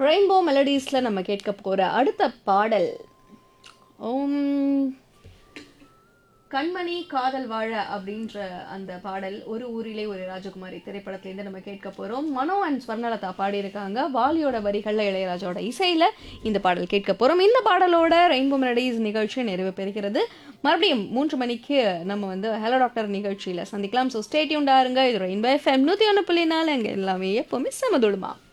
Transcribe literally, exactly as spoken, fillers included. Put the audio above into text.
Rainbow மெலடிஸில் நம்ம கேட்க போகிற அடுத்த பாடல் உம், கண்மணி காதல் வாழ அப்படின்ற அந்த பாடல் ஒரு ஊரிலே ஒரு ராஜகுமாரி திரைப்படத்திலேருந்து நம்ம கேட்க போகிறோம். மனோ அண்ட் ஸ்வர்ணலதா பாடியிருக்காங்க. வாலியோட வரிகளில் இளையராஜோட இசையில் இந்த பாடல் கேட்க போகிறோம். இந்த பாடலோட ரெயின்போ மெலடிஸ் நிகழ்ச்சி நிறைவு பெறுகிறது. மறுபடியும் மூன்று மணிக்கு நம்ம வந்து ஹலோ டாக்டர் நிகழ்ச்சியில் சந்திக்கலாம். ஸோ ஸ்டே டியூன்டா இருங்க. இது ரெயின்போ எஃப்எம் நூற்றி ஒன்று புள்ளி நாலு. அங்கே எல்லாமே எப்போவுமே சமதுடுமா.